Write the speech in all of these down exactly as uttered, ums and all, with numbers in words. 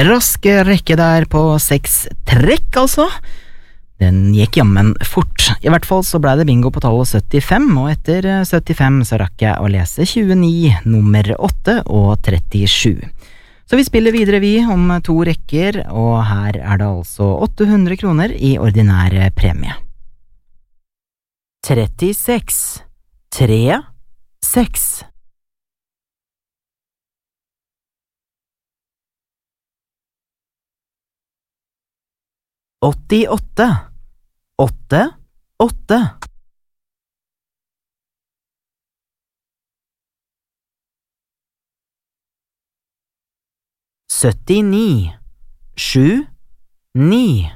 rask rekke der på seks trekk, altså. Den gikk jammen fort. I hvert fall så ble det bingo på tallet syttifem, og etter syttifem så rakk jeg å lese tjueni, nummer åtte og trettisju. Så vi spiller videre vi om to rekker, og her er det altså åtte hundre kroner i ordinære premie. trettiseks, tre, seks. åttiåtte, åtte, åtte. syttini, sju, ni.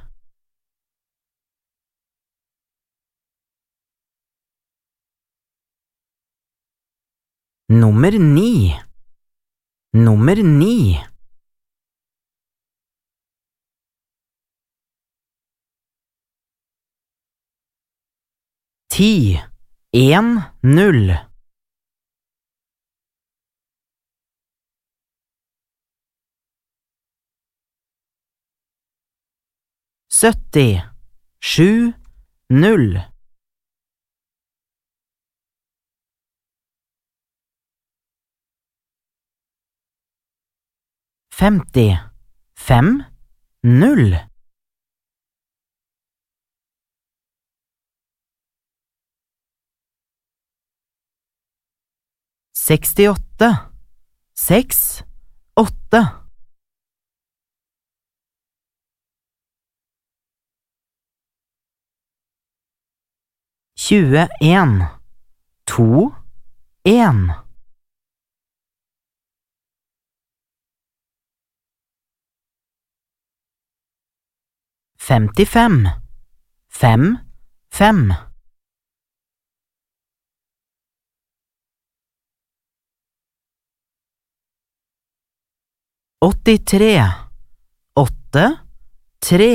Nummer ni, nummer ni. Ti, en, null. sytti, sju, null. femti, fem, null. sekstiåtte, seks, åtte. tjueen, to, en. femtifem, fem, fem. åttitre, åtte, tre.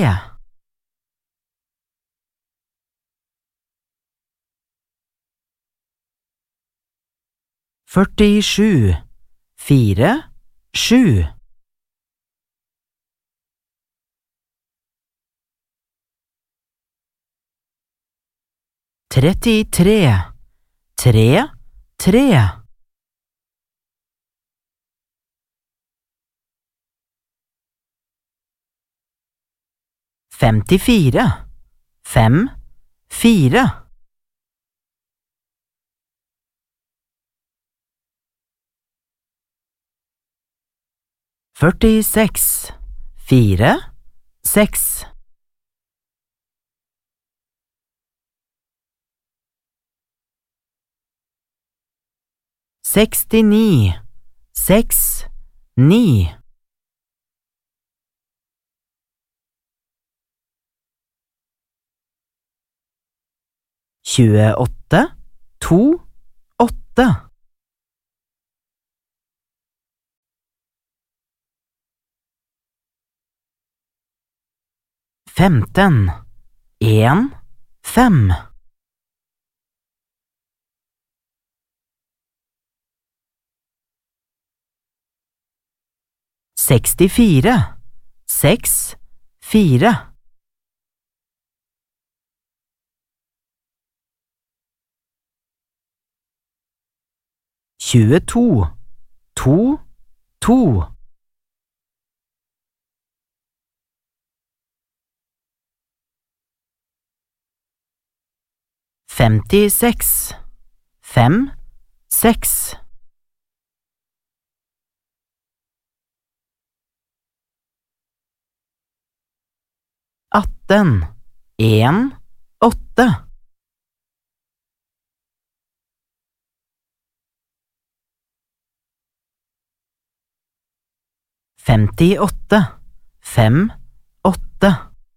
førtisju, fire, sju. trettitre, tre, tre. femtifire, fem, fire. førtiseks, fire, seks. sekstini, seks, ni. tjueåtte, to, åtte. femten, en, fem. sekstifire, seks, fire. tjueto, to, to. femtiseks, fem, seks. atten, en, åtte. femtiåtte, fem, åtte.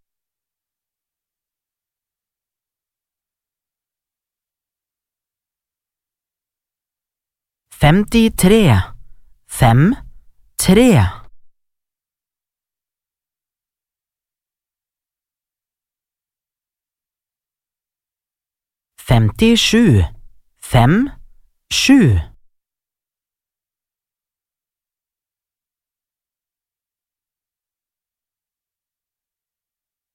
femtitre, fem, tre. femtisju, fem, sju.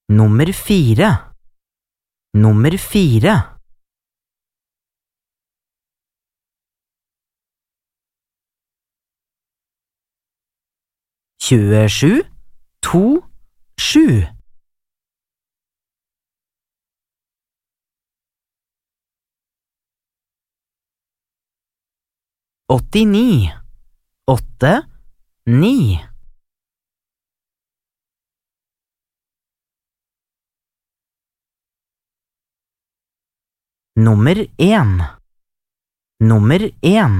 Nummer fire. Nummer fire. Tjuesju, to, sju. Åttini, åtte, ni. Nummer en. Nummer en.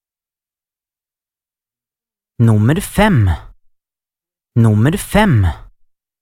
Nummer fem. Nummer fem.